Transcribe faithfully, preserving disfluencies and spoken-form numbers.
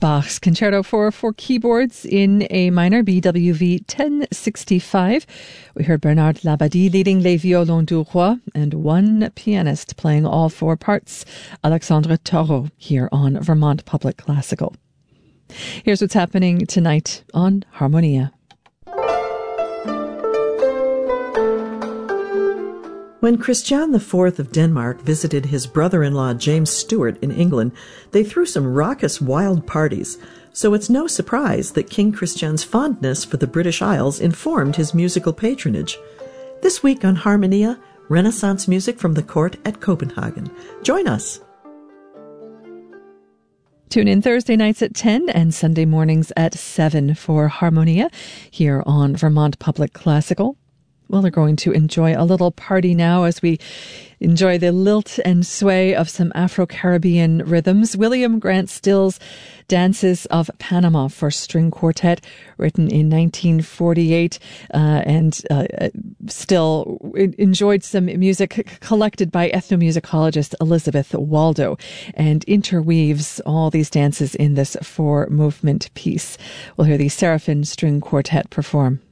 Bach's Concerto for Four Keyboards in A minor, B W V ten sixty-five. We heard Bernard Labadie leading Les Violons du Roi and one pianist playing all four parts, Alexandre Taureau, here on Vermont Public Classical. Here's what's happening tonight on Harmonia. When Christian the Fourth of Denmark visited his brother-in-law James Stuart in England, they threw some raucous wild parties, so it's no surprise that King Christian's fondness for the British Isles informed his musical patronage. This week on Harmonia, Renaissance music from the court at Copenhagen. Join us. Tune in Thursday nights at ten and Sunday mornings at seven for Harmonia here on Vermont Public Classical. Well, we're going to enjoy a little party now as we enjoy the lilt and sway of some Afro-Caribbean rhythms. William Grant Still's Dances of Panama for String Quartet, written in nineteen forty-eight, uh, and uh, Still enjoyed some music collected by ethnomusicologist Elizabeth Waldo, and interweaves all these dances in this four-movement piece. We'll hear the Seraphim String Quartet perform.